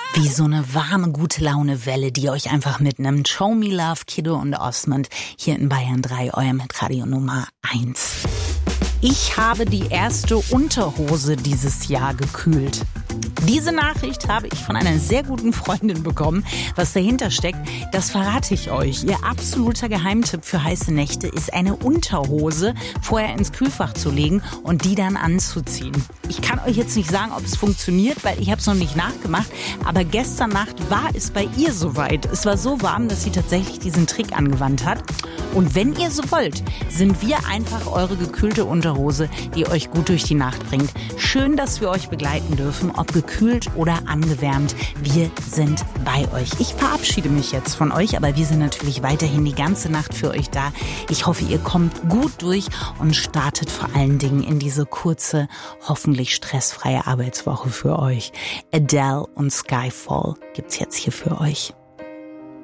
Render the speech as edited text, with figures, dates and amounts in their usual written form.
Wie so eine warme, gute Laune-Welle, die euch einfach mitnimmt. Show Me Love, Kiddo und Osmond hier in Bayern 3, euer Hitradio Nummer 1. Ich habe die erste Unterhose dieses Jahr gekühlt. Diese Nachricht habe ich von einer sehr guten Freundin bekommen. Was dahinter steckt, das verrate ich euch. Ihr absoluter Geheimtipp für heiße Nächte ist eine Unterhose vorher ins Kühlfach zu legen und die dann anzuziehen. Ich kann euch jetzt nicht sagen, ob es funktioniert, weil ich habe es noch nicht nachgemacht. Aber gestern Nacht war es bei ihr soweit. Es war so warm, dass sie tatsächlich diesen Trick angewandt hat. Und wenn ihr so wollt, sind wir einfach eure gekühlte Unterhose, die euch gut durch die Nacht bringt. Schön, dass wir euch begleiten dürfen, ob gekühlt oder angewärmt. Wir sind bei euch. Ich verabschiede mich jetzt von euch, aber wir sind natürlich weiterhin die ganze Nacht für euch da. Ich hoffe, ihr kommt gut durch und startet vor allen Dingen in diese kurze, hoffentlich stressfreie Arbeitswoche für euch. Adele und Skyfall gibt's jetzt hier für euch.